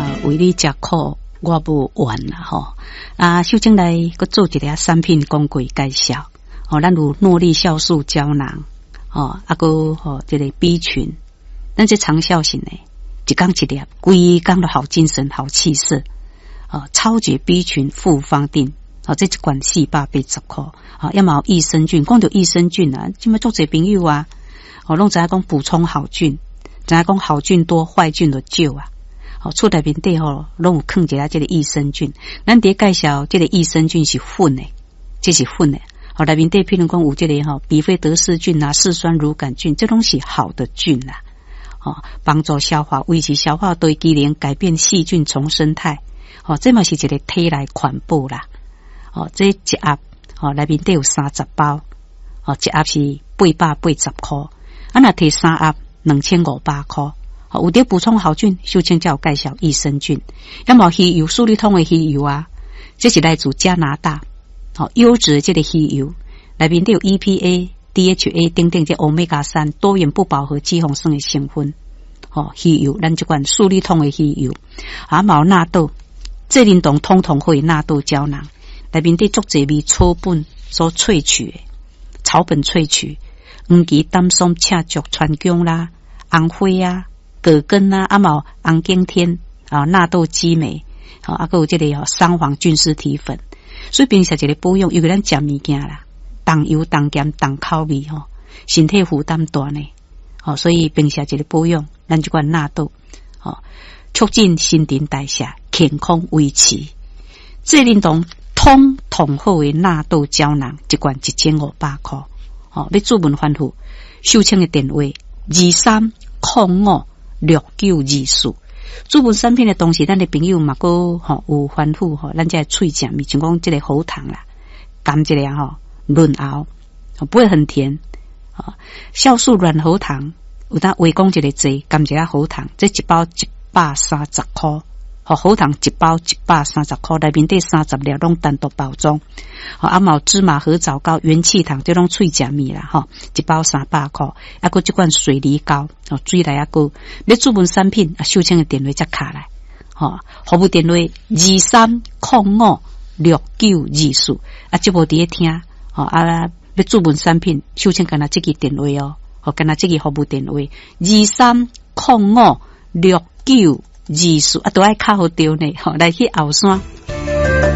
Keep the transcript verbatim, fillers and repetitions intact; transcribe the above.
呃，为你吃苦，我不完啦吼。啊，秀清来佮做一个产品广告介绍。哦，咱有诺力酵素胶囊，哦，啊个吼，这个 B 群，咱这长效型的，一缸一粒，规缸都好精神、好气色。哦，超绝 B 群复方定，哦，这一罐四百八十块。哦，要么有益生菌，讲到益生菌啊，今麦做者朋友啊，哦，拢知影讲补充好菌，知影讲好菌多，坏菌就少啊。哦，厝内面底吼，拢有放一下这个益生菌。咱伫介绍这个益生菌是粉的，这是粉的。哦，内面底譬如讲有这个吼，比菲德氏菌啊、嗜酸乳杆菌，这拢是好的菌啦。哦，帮助消化，维持消化对机能，改变细菌重生态。哦，这嘛是一个体内环保啦。哦，这一盒哦，内面底有三十包。哦，一盒是八百八十块，啊，那摕三盒两千五百块。哦，有得补充好菌，秀清才有介绍益生菌。要么鱼油，素力通的鱼油啊，这是来自加拿大。哦，优质的这个鱼油，内面都有 E P A、D H A 等等这欧米伽三多元不饱和脂肪酸的成分。哦，鱼油，咱这款素力通的鱼油，啊，毛纳豆，这林动通通会纳豆胶囊，内面的足侪味草本所萃取的，草本萃取，黄芪、丹松、赤竹、川芎啦、红花啊。葛根啊，啊毛红景天啊，纳豆激酶，啊，啊个有这个哦，三黄菌丝体粉，所以平时一个保养，尤其咱食物件啦，重油、重咸、重口味吼，身体负担大呢，哦，所以平时一个保养，咱就管纳豆，哦，促进新陈代谢，健康维持。这运动通统好的纳豆胶囊，一罐一千五百块，哦，要注文欢呼，秀清的电话二三零五。六九二四，主本产品的东西，咱的朋友嘛个吼有吩咐吼，咱这脆酱米，像讲这个喉糖啦，甘这个吼润喉，不会很甜啊。酵素软喉糖，有当微讲一个剂，甘这个喉糖，这一包一百三十块，吼喉糖一包一百三十块，内面底三十粒拢单独包装。好，啊毛芝麻和枣糕、元气糖，这种脆食米啦，吼，一包三百块。啊，个这款水梨膏，哦，水来啊个，要注文产品啊，秀清的电话才卡来，吼，服务电话二三零五六九二四，啊，这无伫咧听，吼啊，要注文产品，秀清干那这个电话哦，吼，干那这个服务电话二三零五六九二四，啊，都爱卡好丢呢，吼，来去后山。